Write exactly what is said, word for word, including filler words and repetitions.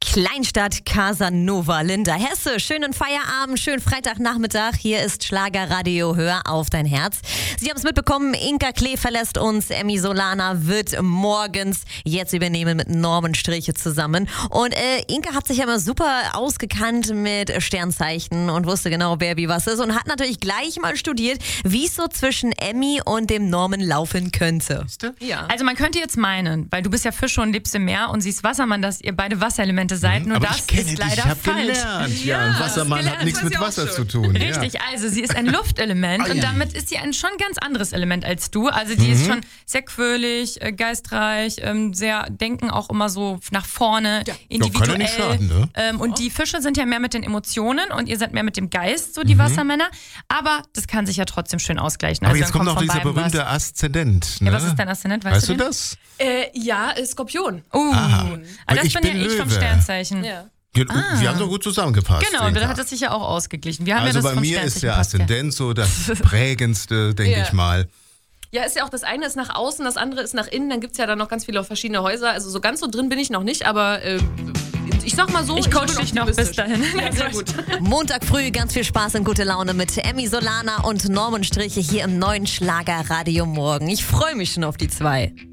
Kleinstadt Casanova. Linda Hesse, schönen Feierabend, schönen Freitagnachmittag. Hier ist Schlagerradio, hör auf dein Herz. Sie haben es mitbekommen, Inka Klee verlässt uns, Emmy Solana wird morgens jetzt übernehmen mit Norman Striche zusammen. Und äh, Inka hat sich ja immer super ausgekannt mit Sternzeichen und wusste genau, wer wie was ist und hat natürlich gleich mal studiert, wie es so zwischen Emmy und dem Norman laufen könnte. Ja. Also man könnte jetzt meinen, weil du bist ja Fisch und lebst im Meer und sie ist Wassermann, dass ihr beide Wasserelemente seid, nur aber das ich kenne ist dich, leider ich habe falsch. gelernt. Ja, Ja, ein Wassermann gelernt, hat nichts weiß mit ich auch Wasser schon. zu tun. Richtig, Ja. also sie ist ein Luftelement Ei. und damit ist sie ein schon ganz anderes Element als du. Also die Mhm. ist schon sehr quirlig, äh, geistreich, ähm, sehr denken auch immer so nach vorne, Ja, individuell. kann ja nicht schaden, ne? ähm, und die Fische sind ja mehr mit den Emotionen und ihr seid mehr mit dem Geist, so die Mhm. Wassermänner. Aber das kann sich ja trotzdem schön ausgleichen. Aber Also jetzt dann kommt noch von dieser beiden was. berühmte Aszendent. Ne? Ja, was ist dein Aszendent? Weißt, Weißt du den? das? Äh, ja, äh, Skorpion. Uh, Aha. aber Weil das ich bin, bin ja ich vom Löwe. Sternzeichen. Ja. Ge- Wir haben doch gut zusammengepasst. Genau, und Inka. da hat es sich ja auch ausgeglichen. Wir haben Also ja das bei vom mir ist Sternzeichen der passt ja. Aszendent so das prägendste, denke Ja. ich mal. Ja, ist ja auch das eine ist nach außen, das andere ist nach innen. Dann gibt es ja dann noch ganz viele verschiedene Häuser. Also so ganz so drin bin ich noch nicht, aber äh, ich sag mal so, Ich coach bin dich noch bis optimistisch. dahin. Ja, sehr gut. Montag früh ganz viel Spaß und gute Laune mit Emmy Solana und Norman Striche hier im neuen Schlagerradio morgen. Ich freue mich schon auf die zwei.